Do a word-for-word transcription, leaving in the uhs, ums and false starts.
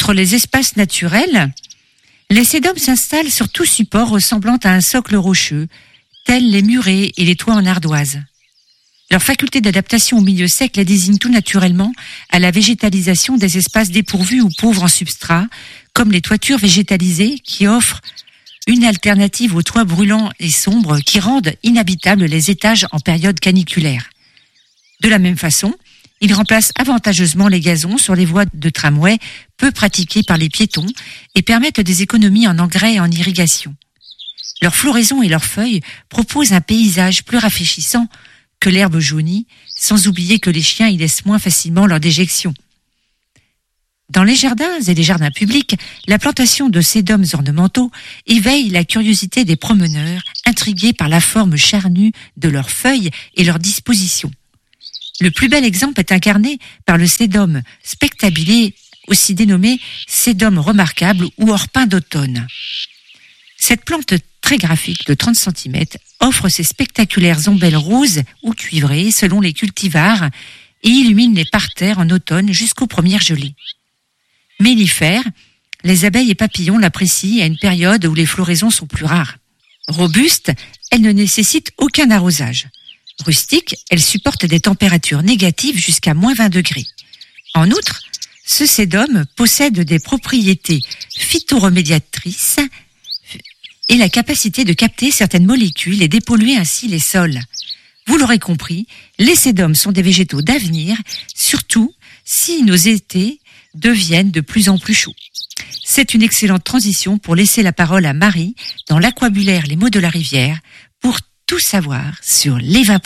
Outre les espaces naturels, les sédums s'installent sur tout support ressemblant à un socle rocheux, tels les murets et les toits en ardoise. Leur faculté d'adaptation au milieu sec les désigne tout naturellement à la végétalisation des espaces dépourvus ou pauvres en substrat, comme les toitures végétalisées qui offrent une alternative aux toits brûlants et sombres qui rendent inhabitables les étages en période caniculaire. De la même façon, ils remplacent avantageusement les gazons sur les voies de tramway peu pratiquées par les piétons et permettent des économies en engrais et en irrigation. Leur floraison et leurs feuilles proposent un paysage plus rafraîchissant que l'herbe jaunie, sans oublier que les chiens y laissent moins facilement leur déjection. Dans les jardins et les jardins publics, la plantation de sédums ornementaux éveille la curiosité des promeneurs, intrigués par la forme charnue de leurs feuilles et leur disposition. Le plus bel exemple est incarné par le sédum spectabilé, aussi dénommé sédum remarquable ou orpin d'automne. Cette plante très graphique de trente centimètres offre ses spectaculaires ombelles roses ou cuivrées selon les cultivars et illumine les parterres en automne jusqu'aux premières gelées. Mellifère, les abeilles et papillons l'apprécient à une période où les floraisons sont plus rares. Robuste, elle ne nécessite aucun arrosage. Rustique, elle supporte des températures négatives jusqu'à moins vingt degrés. En outre, ce sédum possède des propriétés phytoremédiatrices et la capacité de capter certaines molécules et dépolluer ainsi les sols. Vous l'aurez compris, les sédums sont des végétaux d'avenir, surtout si nos étés deviennent de plus en plus chauds. C'est une excellente transition pour laisser la parole à Marie dans l'aquabulaire Les mots de la rivière pour tout savoir sur l'évaporation.